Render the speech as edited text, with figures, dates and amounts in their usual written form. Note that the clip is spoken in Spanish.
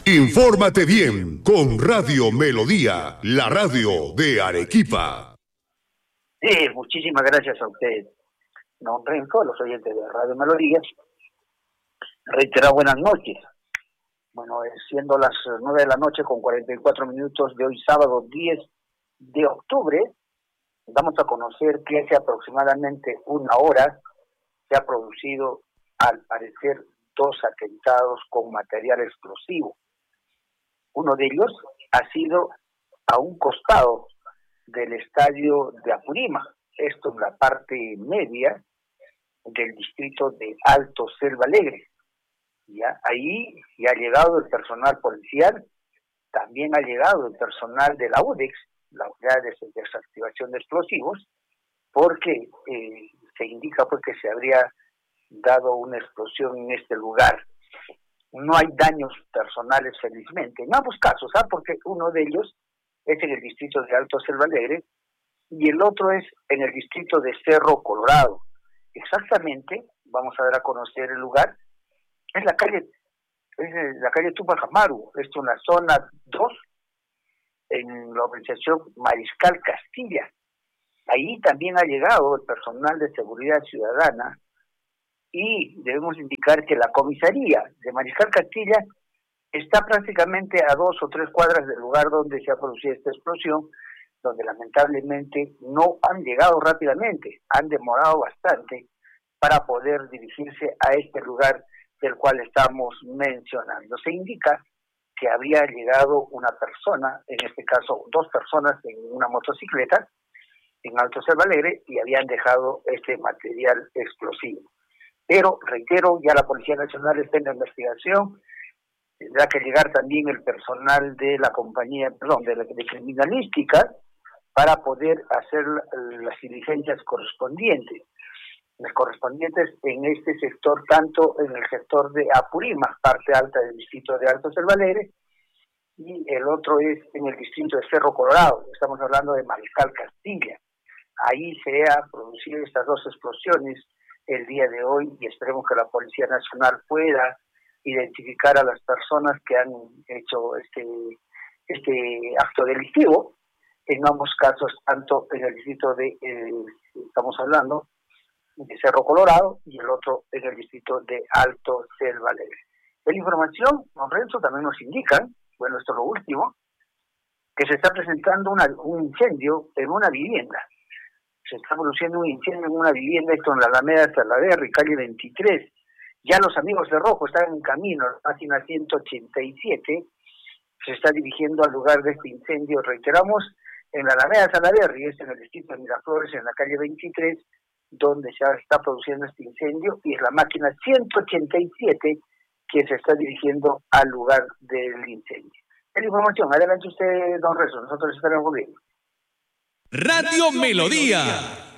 Infórmate bien con Radio Melodía, la radio de Arequipa. Muchísimas gracias a usted, don Renzo, a los oyentes de Radio Melodía. Reiterar buenas noches. Bueno, siendo las 9 de la noche con 44 minutos de hoy sábado 10 de octubre, vamos a conocer que hace aproximadamente una hora se ha producido, al parecer, 2 atentados con material explosivo. Uno de ellos ha sido a un costado del estadio de Apurímac, esto en la parte media del distrito de Alto Selva Alegre. Ya ahí ya ha llegado el personal policial, también ha llegado el personal de la UDEX, la unidad de desactivación de explosivos, porque se indica pues que se habría dado una explosión en este lugar. No hay daños personales, felizmente, en ambos casos, porque uno de ellos es en el distrito de Alto Selva Alegre y el otro es en el distrito de Cerro Colorado. Exactamente, vamos a dar a conocer el lugar, es la calle Tupac Amaru, es una zona 2 en la organización Mariscal Castilla. Ahí también ha llegado el personal de seguridad ciudadana y debemos indicar que la comisaría de Mariscal Castilla está prácticamente a 2 o 3 cuadras del lugar donde se ha producido esta explosión, donde lamentablemente no han llegado rápidamente, han demorado bastante para poder dirigirse a este lugar del cual estamos mencionando. Se indica que había llegado una persona, en este caso 2 personas en una motocicleta, en Alto Selva Alegre, y habían dejado este material explosivo. Pero, reitero, ya la Policía Nacional está en la investigación, tendrá que llegar también el personal de la compañía, de criminalística, para poder hacer las diligencias correspondientes en este sector, tanto en el sector de Apurímac, parte alta del distrito de Alto Selva Alegre, y el otro es en el distrito de Cerro Colorado, estamos hablando de Mariscal Castilla. Ahí se han producido estas 2 explosiones el día de hoy y esperemos que la Policía Nacional pueda identificar a las personas que han hecho este acto delictivo, en ambos casos, tanto en el distrito de, estamos hablando, de Cerro Colorado y el otro en el distrito de Alto Selva Alegre. La información, don Renzo, también nos indica, bueno, esto es lo último, que se está presentando un incendio en una vivienda. Se está produciendo un incendio en una vivienda, esto en la Alameda Salaverry, calle 23. Ya los amigos de Rojo están en camino, la página 187, se está dirigiendo al lugar de este incendio. Reiteramos, en la Alameda Salaverry, es en el distrito de Miraflores, en la calle 23, donde se está produciendo este incendio, y es la máquina 187 que se está dirigiendo al lugar del incendio. La información, adelante usted, don Rezo, nosotros estaremos viendo. Radio Melodía.